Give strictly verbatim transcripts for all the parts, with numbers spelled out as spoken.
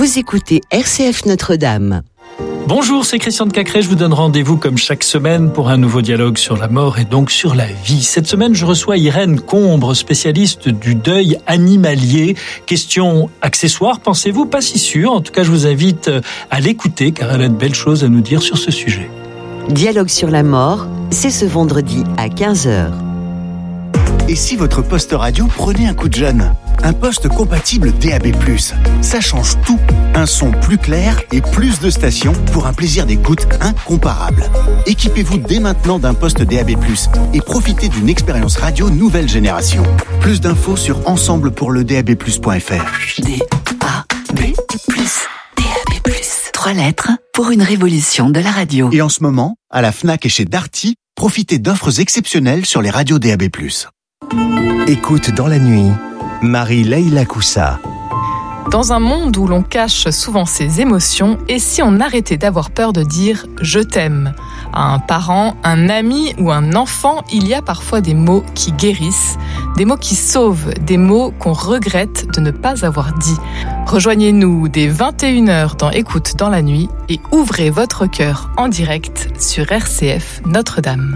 Vous écoutez R C F Notre-Dame. Bonjour, c'est Christian de Cacré. Je vous donne rendez-vous comme chaque semaine pour un nouveau dialogue sur la mort et donc sur la vie. Cette semaine, je reçois Irène Combre, spécialiste du deuil animalier. Question accessoire, pensez-vous? Pas si sûr. En tout cas, je vous invite à l'écouter car elle a de belles choses à nous dire sur ce sujet. Dialogue sur la mort, c'est ce vendredi à quinze heures. Et si votre poste radio prenait un coup de jeune? Un poste compatible D A B plus. Ça change tout. Un son plus clair et plus de stations pour un plaisir d'écoute incomparable. Équipez-vous dès maintenant d'un poste D A B plus et profitez d'une expérience radio nouvelle génération. Plus d'infos sur ensemble pour le D A B plus point F R. D A B plus. D A B plus. Trois lettres pour une révolution de la radio. Et en ce moment, à la Fnac et chez Darty, profitez d'offres exceptionnelles sur les radios D A B plus. Écoute dans la nuit, Marie-Leila Koussa. Dans un monde où l'on cache souvent ses émotions, et si on arrêtait d'avoir peur de dire « je t'aime » à un parent, un ami ou un enfant, il y a parfois des mots qui guérissent, des mots qui sauvent, des mots qu'on regrette de ne pas avoir dit. Rejoignez-nous dès vingt et une heures dans Écoute dans la nuit et ouvrez votre cœur en direct sur R C F Notre-Dame.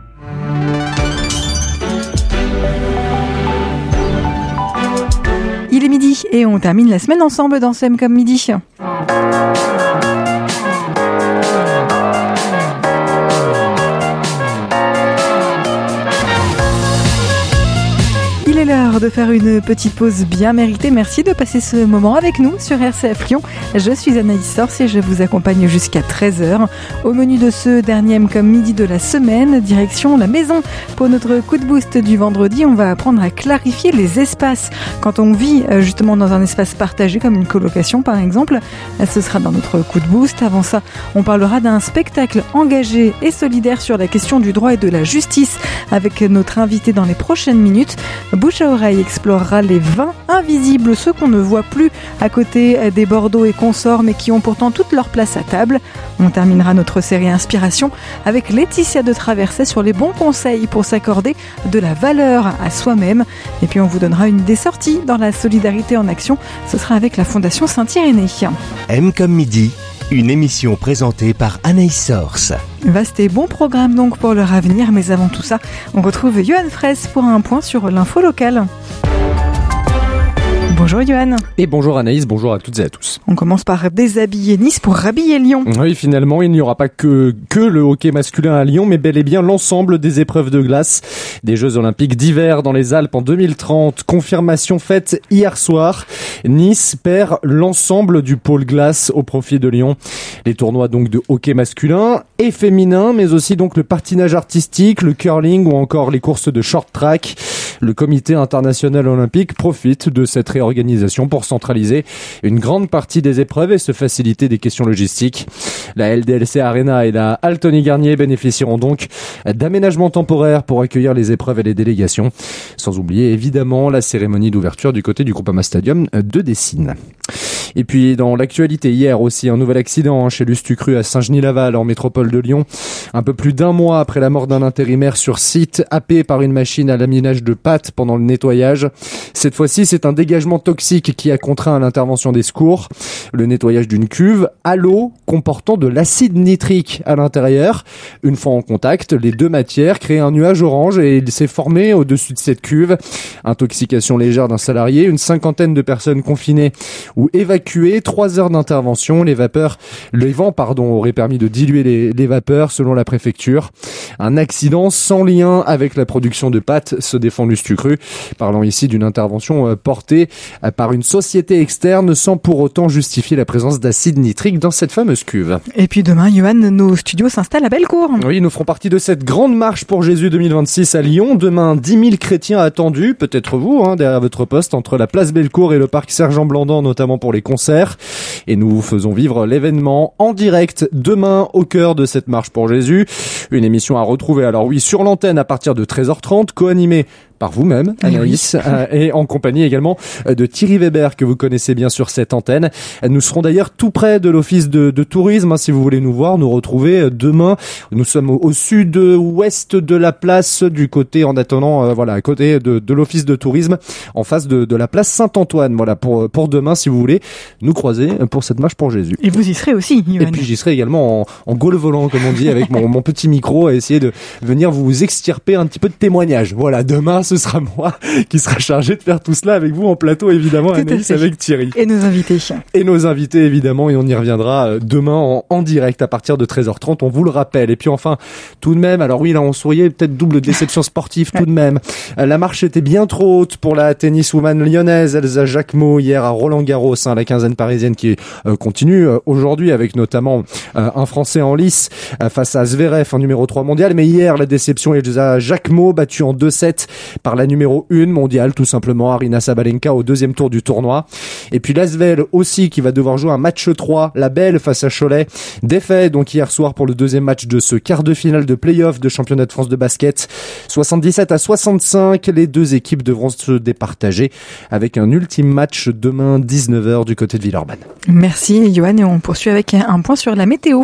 Il est midi et on termine la semaine ensemble dans Sème comme midi. Il est l'heure de faire une petite pause bien méritée. Merci de passer ce moment avec nous sur R C F Lyon. Je suis Anaïs Sorce et je vous accompagne jusqu'à treize heures. Au menu de ce dernier comme midi de la semaine, direction la maison. Pour notre coup de boost du vendredi, on va apprendre à clarifier les espaces. Quand on vit justement dans un espace partagé comme une colocation par exemple, ce sera dans notre coup de boost. Avant ça, on parlera d'un spectacle engagé et solidaire sur la question du droit et de la justice avec notre invité dans les prochaines minutes. Bouche à oreille explorera les vins invisibles, ceux qu'on ne voit plus à côté des Bordeaux et consorts, mais qui ont pourtant toute leur place à table. On terminera notre série Inspiration avec Laetitia de Traversée sur les bons conseils pour s'accorder de la valeur à soi-même. Et puis on vous donnera une des sorties dans la solidarité en action. Ce sera avec la Fondation Saint-Irénée. M comme midi, une émission présentée par Anaïs Sorce. Vaste et bon programme donc pour leur avenir, mais avant tout ça, on retrouve Johan Fraisse pour un point sur l'info locale. Bonjour Johan. Et bonjour Anaïs, bonjour à toutes et à tous. On commence par déshabiller Nice pour rhabiller Lyon. Oui, finalement, il n'y aura pas que, que le hockey masculin à Lyon, mais bel et bien l'ensemble des épreuves de glace des Jeux Olympiques d'hiver dans les Alpes en deux mille trente. Confirmation faite hier soir. Nice perd l'ensemble du pôle glace au profit de Lyon. Les tournois donc de hockey masculin et féminin, mais aussi donc le patinage artistique, le curling ou encore les courses de short track. Le comité international olympique profite de cette réorganisation pour centraliser une grande partie des épreuves et se faciliter des questions logistiques. La L D L C Arena et la Altony Garnier bénéficieront donc d'aménagements temporaires pour accueillir les épreuves et les délégations. Sans oublier évidemment la cérémonie d'ouverture du côté du Groupama Stadium de Dessines. Et puis dans l'actualité, hier aussi, un nouvel accident chez Lustucru à Saint-Genis-Laval en métropole de Lyon. Un peu plus d'un mois après la mort d'un intérimaire sur site, happé par une machine à laminage de pâtes pendant le nettoyage. Cette fois-ci, c'est un dégagement toxique qui a contraint à l'intervention des secours. Le nettoyage d'une cuve à l'eau comportant de l'acide nitrique à l'intérieur. Une fois en contact, les deux matières créent un nuage orange et il s'est formé au-dessus de cette cuve. Intoxication légère d'un salarié, une cinquantaine de personnes confinées ou évacuées. Trois heures d'intervention. Les vapeurs, les vents, pardon, auraient permis de diluer les, les vapeurs selon la préfecture. Un accident sans lien avec la production de pâtes, se défend Lustucru. Parlant ici d'une intervention portée par une société externe sans pour autant justifier la présence d'acide nitrique dans cette fameuse cuve. Et puis demain, Johan, nos studios s'installent à Bellecour. Oui, nous ferons partie de cette grande marche pour Jésus deux mille vingt-six à Lyon. Demain, dix mille chrétiens attendus, peut-être vous, hein, derrière votre poste, entre la place Bellecour et le parc Sergent-Blandan, notamment pour les concerts. Et nous vous faisons vivre l'événement en direct demain au cœur de cette marche pour Jésus. Une émission à retrouver, alors oui, sur l'antenne à partir de treize heures trente, co-animée par vous-même, Anaïs, oui. euh, et en compagnie également de Thierry Weber, que vous connaissez bien sur cette antenne. Nous serons d'ailleurs tout près de l'office de, de tourisme, hein, si vous voulez nous voir, nous retrouver demain. Nous sommes au, au sud-ouest de la place, du côté, en attendant, euh, voilà, à côté de, de l'office de tourisme, en face de, de la place Saint-Antoine. Voilà, pour, pour demain, si vous voulez nous croiser pour cette marche pour Jésus. Et vous y serez aussi, Yoann. Et puis j'y serai également en, en gaule volant, comme on dit, avec mon, mon petit micro, à essayer de venir vous extirper un petit peu de témoignages. Voilà, demain, ce sera moi qui sera chargé de faire tout cela avec vous en plateau, évidemment, Anaïs, avec Thierry. Et nos invités. Et nos invités, évidemment, et on y reviendra demain en, en direct à partir de treize heures trente, on vous le rappelle. Et puis enfin, tout de même, alors oui, là on souriait, peut-être double déception sportive tout de même. La marche était bien trop haute pour la tenniswoman lyonnaise Elsa Jacquemot hier à Roland-Garros, hein, la quinzaine parisienne qui euh, continue euh, aujourd'hui avec notamment euh, un Français en lice euh, face à Zverev, en numéro trois mondial. Mais hier, la déception, Elsa Jacquemot battue en deux sept par la numéro un mondiale, tout simplement, Aryna Sabalenka au deuxième tour du tournoi. Et puis l'Asvel aussi qui va devoir jouer un match trois, la Belle face à Cholet. Défait donc hier soir pour le deuxième match de ce quart de finale de play-off de championnat de France de basket. soixante-dix-sept à soixante-cinq, les deux équipes devront se départager avec un ultime match demain dix-neuf heures du côté de Villeurbanne. Merci Yoann, et on poursuit avec un point sur la météo.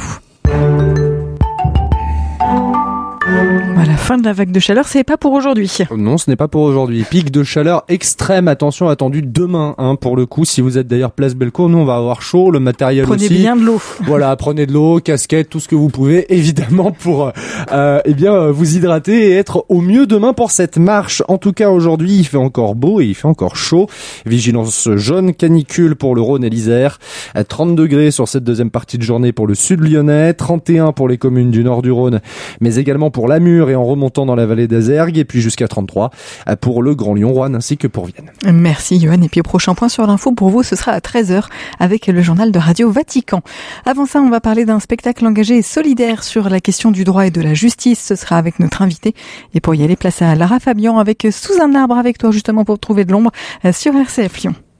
Voilà, fin de la vague de chaleur, c'est pas pour aujourd'hui. Non, ce n'est pas pour aujourd'hui. Pic de chaleur extrême, attention, attendu demain, hein, pour le coup. Si vous êtes d'ailleurs place Bellecour, nous on va avoir chaud, le matériel prenez aussi. Prenez bien de l'eau. Voilà, prenez de l'eau, casquette, tout ce que vous pouvez, évidemment, pour euh, eh bien vous hydrater et être au mieux demain pour cette marche. En tout cas, aujourd'hui, il fait encore beau et il fait encore chaud. Vigilance jaune canicule pour le Rhône et l'Isère. À trente degrés sur cette deuxième partie de journée pour le sud lyonnais, trente et un pour les communes du nord du Rhône, mais également pour Namur et en remontant dans la vallée d'Azergues, et puis jusqu'à trente-trois pour le Grand Lyon, Roanne ainsi que pour Vienne. Merci Yoann, et puis au prochain point sur l'info pour vous, ce sera à treize heures avec le journal de Radio Vatican. Avant ça, on va parler d'un spectacle engagé et solidaire sur la question du droit et de la justice. Ce sera avec notre invité, et pour y aller, place à Lara Fabian avec Sous un arbre avec toi, justement pour trouver de l'ombre sur R C F Lyon.